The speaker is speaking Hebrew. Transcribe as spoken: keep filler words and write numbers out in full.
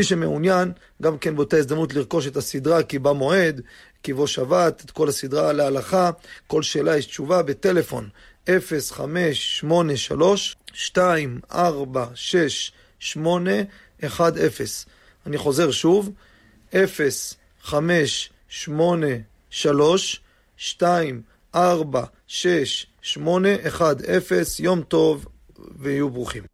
מי שמעוניין, גם כן באותה הזדמנות לרכוש את הסדרה כי בא מועד, כי בו שבת, את כל הסדרה להלכה, כל שאלה יש תשובה בטלפון אפס חמש שמונה שלוש שתיים ארבע שש שמונה אחת אפס. אני חוזר שוב, אפס חמש שמונה שלוש שתיים ארבע שש שמונה אחת אפס. יום טוב ויהיו ברוכים.